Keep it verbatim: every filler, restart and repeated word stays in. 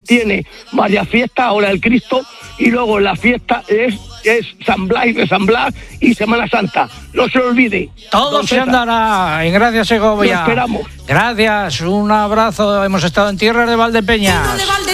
tiene varias fiestas, ahora el Cristo, y luego la fiesta es, es San Blas y de San Blas y Semana Santa. No se lo olvide. Todo se andará en Gracia Segovia. Lo esperamos. Gracias, un abrazo. Hemos estado en tierras de Valdepeñas.